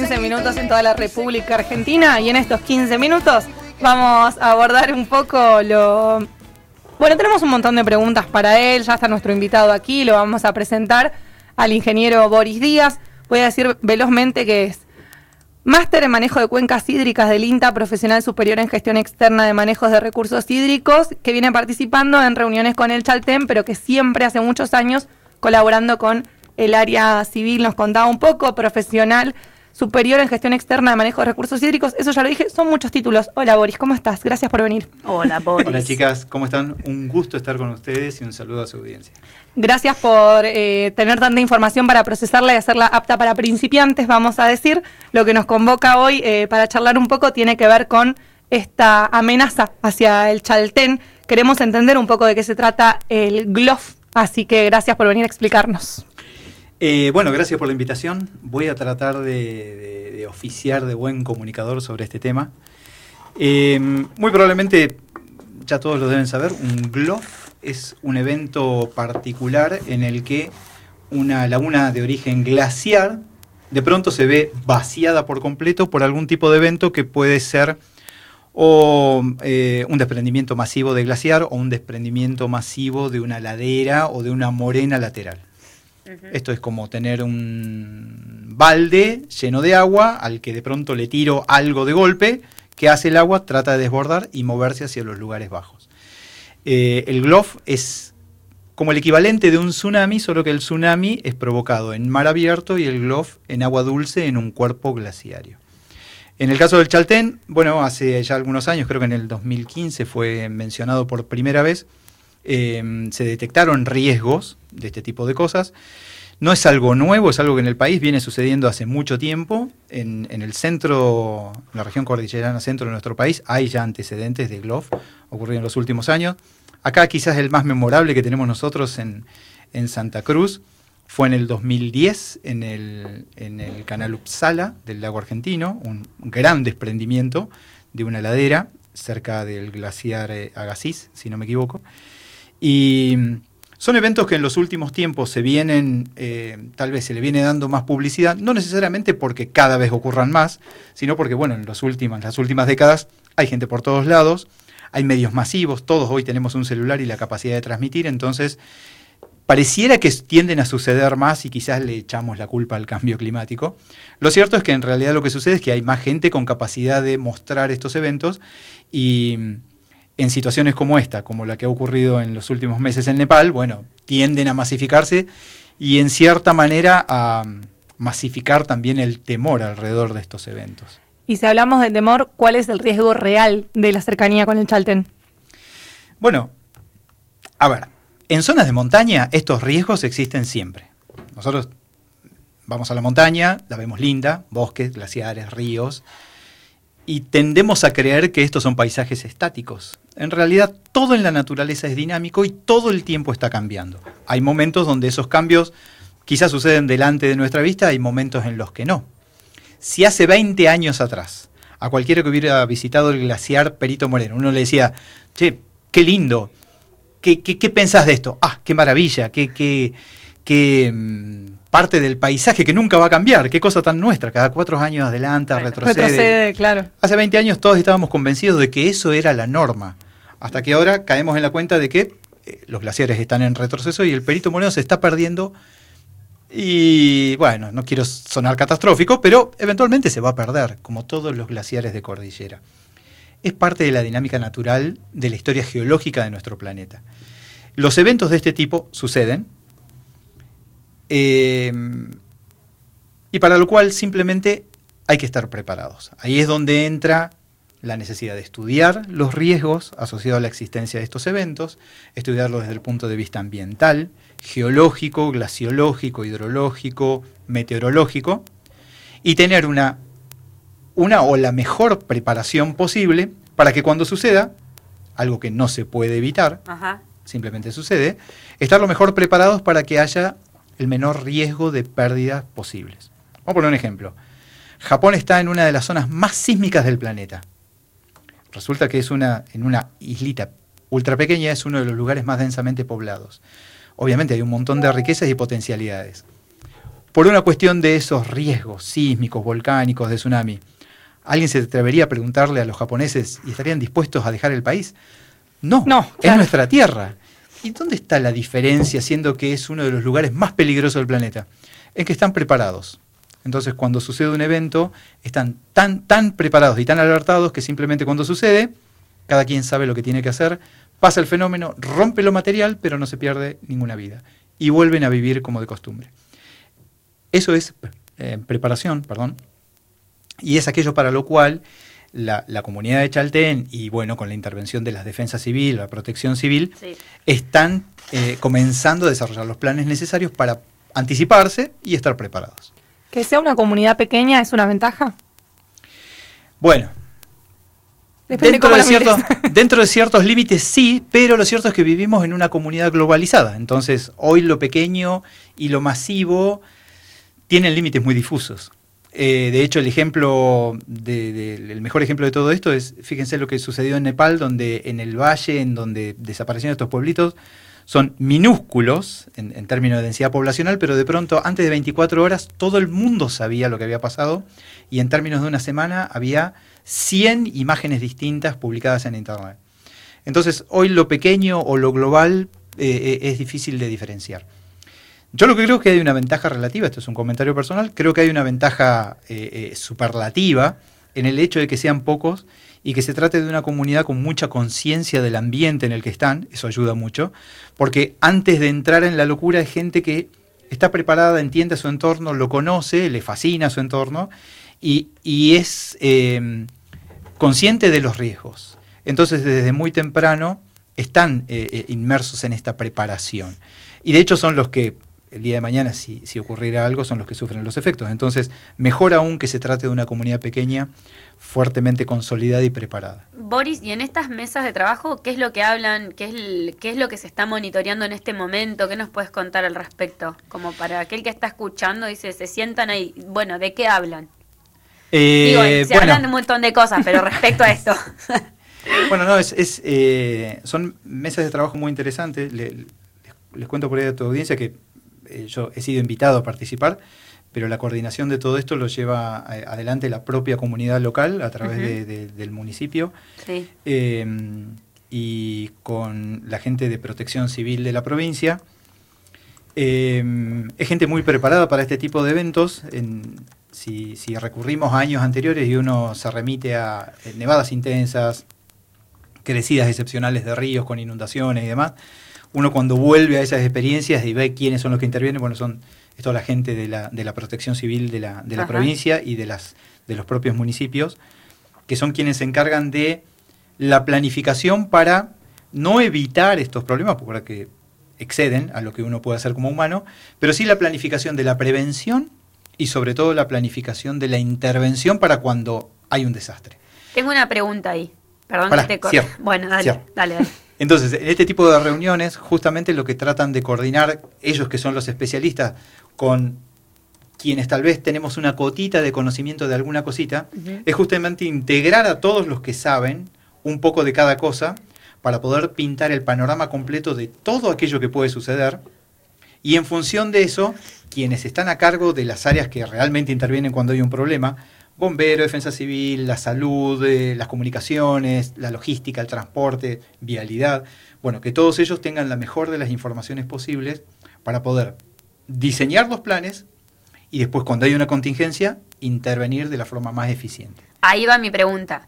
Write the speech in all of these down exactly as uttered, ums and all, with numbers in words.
quince minutos en toda la República Argentina y en estos quince minutos vamos a abordar un poco lo... Bueno, tenemos un montón de preguntas para él, ya está nuestro invitado aquí, lo vamos a presentar al ingeniero Boris Díaz. Voy a decir velozmente que es máster en manejo de cuencas hídricas del INTA, profesional superior en gestión externa de manejos de recursos hídricos, que viene participando en reuniones con el Chaltén, pero que siempre hace muchos años colaborando con el área civil. Nos contaba un poco, profesional superior en gestión externa de manejo de recursos hídricos. Eso ya lo dije, son muchos títulos. Hola Boris, ¿cómo estás? Gracias por venir. Hola Boris. Hola chicas, ¿cómo están? Un gusto estar con ustedes y un saludo a su audiencia. Gracias por eh, tener tanta información para procesarla y hacerla apta para principiantes, vamos a decir. Lo que nos convoca hoy eh, para charlar un poco tiene que ver con esta amenaza hacia el Chaltén. Queremos entender un poco de qué se trata el G L O F, así que gracias por venir a explicarnos. Eh, bueno, gracias por la invitación. Voy a tratar de, de, de oficiar de buen comunicador sobre este tema. Eh, muy probablemente, ya todos lo deben saber, un G L O F es un evento particular en el que una laguna de origen glaciar de pronto se ve vaciada por completo por algún tipo de evento que puede ser o eh, un desprendimiento masivo de glaciar o un desprendimiento masivo de una ladera o de una morena lateral. Esto es como tener un balde lleno de agua al que de pronto le tiro algo de golpe. ¿Qué hace el agua? Trata de desbordar y moverse hacia los lugares bajos. Eh, el G L O F es como el equivalente de un tsunami, solo que el tsunami es provocado en mar abierto y el G L O F en agua dulce en un cuerpo glaciario. En el caso del Chaltén, bueno, hace ya algunos años, creo que en el dos mil quince fue mencionado por primera vez, eh, se detectaron riesgos de este tipo de cosas. No es algo nuevo, es algo que en el país viene sucediendo hace mucho tiempo. En, en el centro, en la región cordillerana centro de nuestro país, hay ya antecedentes de G L O F ocurridos en los últimos años. Acá quizás el más memorable que tenemos nosotros en, en Santa Cruz fue en el dos mil diez, en el, en el canal Uppsala del lago argentino, un gran desprendimiento de una ladera cerca del glaciar eh, Agassiz, si no me equivoco. Y son eventos que en los últimos tiempos se vienen, eh, tal vez se le viene dando más publicidad, no necesariamente porque cada vez ocurran más, sino porque, bueno, en los últimos, las últimas décadas hay gente por todos lados, hay medios masivos, todos hoy tenemos un celular y la capacidad de transmitir, entonces pareciera que tienden a suceder más y quizás le echamos la culpa al cambio climático. Lo cierto es que en realidad lo que sucede es que hay más gente con capacidad de mostrar estos eventos y en situaciones como esta, como la que ha ocurrido en los últimos meses en Nepal, bueno, tienden a masificarse y en cierta manera a masificar también el temor alrededor de estos eventos. Y si hablamos de temor, ¿cuál es el riesgo real de la cercanía con el Chaltén? Bueno, a ver, en zonas de montaña estos riesgos existen siempre. Nosotros vamos a la montaña, la vemos linda, bosques, glaciares, ríos, y tendemos a creer que estos son paisajes estáticos. En realidad, todo en la naturaleza es dinámico y todo el tiempo está cambiando. Hay momentos donde esos cambios quizás suceden delante de nuestra vista, hay momentos en los que no. Si hace veinte años atrás, a cualquiera que hubiera visitado el glaciar Perito Moreno, uno le decía, che, qué lindo, ¿qué, qué, qué pensás de esto? Ah, qué maravilla, qué... qué, qué mmm, parte del paisaje que nunca va a cambiar, qué cosa tan nuestra, cada cuatro años adelanta, bueno, retrocede. Retrocede, claro. Hace veinte años todos estábamos convencidos de que eso era la norma, hasta que ahora caemos en la cuenta de que eh, los glaciares están en retroceso y el Perito Moreno se está perdiendo y, bueno, no quiero sonar catastrófico, pero eventualmente se va a perder, como todos los glaciares de cordillera. Es parte de la dinámica natural de la historia geológica de nuestro planeta. Los eventos de este tipo suceden, Eh, y para lo cual simplemente hay que estar preparados. Ahí es donde entra la necesidad de estudiar los riesgos asociados a la existencia de estos eventos, estudiarlos desde el punto de vista ambiental, geológico, glaciológico, hidrológico, meteorológico, y tener una, una o la mejor preparación posible para que cuando suceda, algo que no se puede evitar, Ajá. simplemente sucede, estar lo mejor preparados para que haya el menor riesgo de pérdidas posibles. Vamos a poner un ejemplo. Japón está en una de las zonas más sísmicas del planeta. Resulta que es una, en una islita ultra pequeña, es uno de los lugares más densamente poblados. Obviamente hay un montón de riquezas y potencialidades. por una cuestión de esos riesgos sísmicos, volcánicos, de tsunami, ¿alguien se atrevería a preguntarle a los japoneses y estarían dispuestos a dejar el país? No, no es claro. nuestra tierra. ¿Y dónde está la diferencia, siendo que es uno de los lugares más peligrosos del planeta? En que están preparados. Entonces, cuando sucede un evento, están tan, tan preparados y tan alertados que simplemente cuando sucede, cada quien sabe lo que tiene que hacer, pasa el fenómeno, rompe lo material, pero no se pierde ninguna vida. Y vuelven a vivir como de costumbre. Eso es eh, preparación, perdón. Y es aquello para lo cual la, la comunidad de Chaltén, y bueno, con la intervención de la defensa civil, la protección civil, sí. están eh, comenzando a desarrollar los planes necesarios para anticiparse y estar preparados. ¿Que sea una comunidad pequeña es una ventaja? Bueno, dentro de, ciertos, dentro de ciertos límites sí, pero lo cierto es que vivimos en una comunidad globalizada. Entonces, hoy lo pequeño y lo masivo tienen límites muy difusos. Eh, de hecho, el ejemplo, de, de, el mejor ejemplo de todo esto es, fíjense lo que sucedió en Nepal, donde en el valle, en donde desaparecieron estos pueblitos, son minúsculos en, en términos de densidad poblacional, pero de pronto, antes de veinticuatro horas, todo el mundo sabía lo que había pasado, y en términos de una semana había cien imágenes distintas publicadas en Internet. Entonces, hoy lo pequeño o lo global eh, es difícil de diferenciar. Yo lo que creo es que hay una ventaja relativa, esto es un comentario personal, creo que hay una ventaja eh, eh, superlativa en el hecho de que sean pocos y que se trate de una comunidad con mucha conciencia del ambiente en el que están, eso ayuda mucho, porque antes de entrar en la locura hay gente que está preparada, entiende su entorno, lo conoce, le fascina su entorno y, y es eh, consciente de los riesgos. Entonces desde muy temprano están eh, inmersos en esta preparación. Y de hecho son los que el día de mañana, si, si ocurriera algo, son los que sufren los efectos. Entonces, mejor aún que se trate de una comunidad pequeña, fuertemente consolidada y preparada. Boris, y en estas mesas de trabajo, ¿qué es lo que hablan? ¿Qué es, el, qué es lo que se está monitoreando en este momento? ¿Qué nos puedes contar al respecto? Como para aquel que está escuchando, dice, se sientan ahí, bueno, ¿de qué hablan? Eh, Digo, se bueno. hablan de un montón de cosas, pero respecto a esto. Bueno, no, es, es eh, son mesas de trabajo muy interesantes. Le, les, les cuento por ahí a tu audiencia que yo he sido invitado a participar, pero la coordinación de todo esto lo lleva adelante la propia comunidad local a través uh-huh. de, de, del municipio sí. eh, y con la gente de protección civil de la provincia. Eh, es gente muy preparada para este tipo de eventos. En, si, si recurrimos a años anteriores y uno se remite a nevadas intensas, crecidas excepcionales de ríos con inundaciones y demás, uno cuando vuelve a esas experiencias y ve quiénes son los que intervienen, bueno, son es toda la gente de la, de la protección civil de la, de la provincia y de, las, de los propios municipios, que son quienes se encargan de la planificación para no evitar estos problemas, porque exceden a lo que uno puede hacer como humano, pero sí la planificación de la prevención y sobre todo la planificación de la intervención para cuando hay un desastre. Tengo una pregunta ahí. Perdón Pará, que te corte. Bueno, dale, cierro. dale, dale. Entonces, en este tipo de reuniones, justamente lo que tratan de coordinar ellos que son los especialistas con quienes tal vez tenemos una cotita de conocimiento de alguna cosita, uh-huh. es justamente integrar a todos los que saben un poco de cada cosa para poder pintar el panorama completo de todo aquello que puede suceder y en función de eso, quienes están a cargo de las áreas que realmente intervienen cuando hay un problema, bombero, defensa civil, la salud, eh, las comunicaciones, la logística, el transporte, vialidad, bueno, que todos ellos tengan la mejor de las informaciones posibles para poder diseñar los planes y después cuando hay una contingencia, intervenir de la forma más eficiente. Ahí va mi pregunta.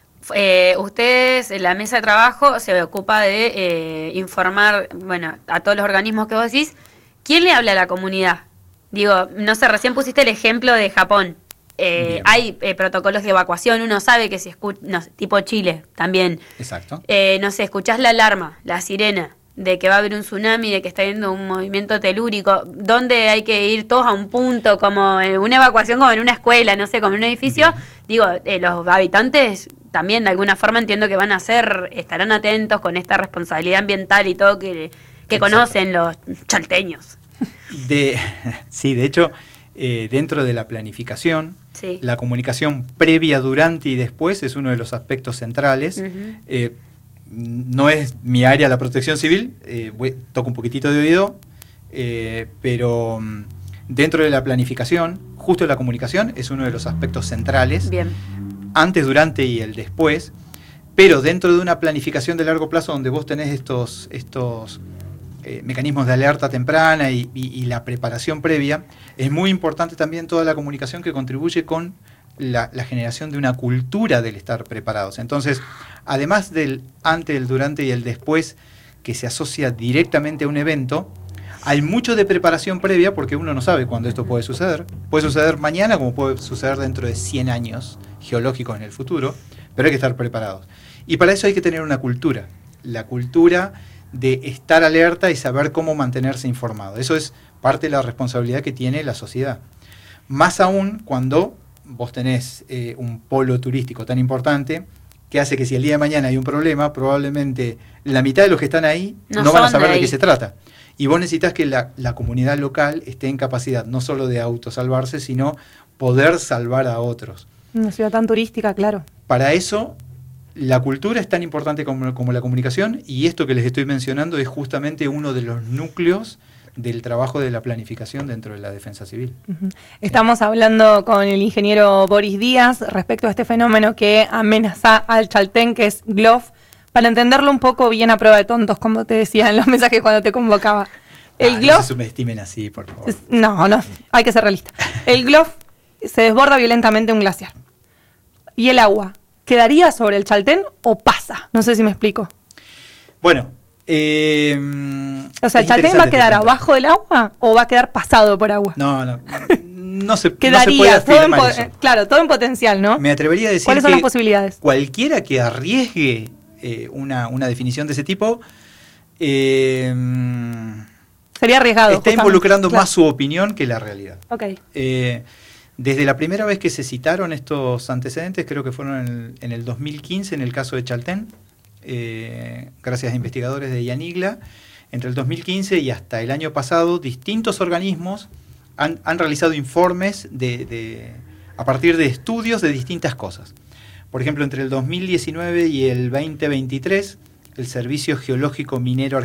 Eh, ustedes, en la mesa de trabajo, se ocupa de eh, informar, bueno, a todos los organismos que vos decís. ¿Quién le habla a la comunidad? Digo, no sé, recién pusiste el ejemplo de Japón. Eh, hay eh, protocolos de evacuación, uno sabe que si escucha, no, tipo Chile también. Exacto. Eh, no sé, escuchás la alarma, la sirena, de que va a haber un tsunami, de que está habiendo un movimiento telúrico, donde hay que ir todos a un punto, como en una evacuación, como en una escuela, no sé, como en un edificio. Uh-huh. Digo, eh, los habitantes también de alguna forma entiendo que van a ser, estarán atentos con esta responsabilidad ambiental y todo que, que conocen los chalteños. De, sí, de hecho, eh, dentro de la planificación, sí. la comunicación previa, durante y después es uno de los aspectos centrales. Uh-huh. Eh, no es mi área la protección civil, eh, voy, toco un poquitito de oído, eh, pero Dentro de la planificación, justo la comunicación es uno de los aspectos centrales. Bien. Antes, durante y el después. Pero dentro de una planificación de largo plazo donde vos tenés estos, estos eh, mecanismos de alerta temprana y, y, y la preparación previa, es muy importante también toda la comunicación que contribuye con la, la generación de una cultura del estar preparados. Entonces, además del antes, el durante y el después, que se asocia directamente a un evento, hay mucho de preparación previa porque uno no sabe cuándo esto puede suceder. Puede suceder mañana como puede suceder dentro de cien años geológicos en el futuro, pero hay que estar preparados. Y para eso hay que tener una cultura, la cultura de estar alerta y saber cómo mantenerse informado. Eso es parte de la responsabilidad que tiene la sociedad. Más aún cuando vos tenés eh, un polo turístico tan importante que hace que si el día de mañana hay un problema, probablemente la mitad de los que están ahí no, no van a saber de, de qué se trata. Y vos necesitas que la, la comunidad local esté en capacidad no solo de autosalvarse, sino poder salvar a otros. Una ciudad tan turística, claro. Para eso, la cultura es tan importante como, como la comunicación, y esto que les estoy mencionando es justamente uno de los núcleos del trabajo de la planificación dentro de la defensa civil. Uh-huh. Estamos hablando con el ingeniero Boris Díaz respecto a este fenómeno que amenaza al Chaltén, que es G L O F, para entenderlo un poco bien a prueba de tontos, como te decía en los mensajes cuando te convocaba. El ah, G L O F, no se subestimen así, por favor. No, no, hay que ser realista. El G L O F se desborda violentamente un glaciar. ¿Y el agua quedaría sobre el Chaltén o pasa? No sé si me explico. Bueno, eh, o sea, ¿el Chaltén va a quedar abajo del agua o va a quedar pasado por agua? No, no, no se, quedaría, no se puede afirmar todo en, eso. Claro, todo en potencial, ¿no? Me atrevería a decir ¿Cuáles son que las posibilidades? Cualquiera que arriesgue eh, una, una definición de ese tipo eh, sería arriesgado. Está justamente. involucrando Claro. más su opinión que la realidad. Okay. Eh, desde la primera vez que se citaron estos antecedentes, creo que fueron en el, en el dos mil quince, en el caso de Chaltén, eh, gracias a investigadores de IANIGLA, entre el dos mil quince y hasta el año pasado, distintos organismos han, han realizado informes de, de, a partir de estudios de distintas cosas. Por ejemplo, entre el dos mil diecinueve y el veinte veintitrés, el Servicio Geológico Minero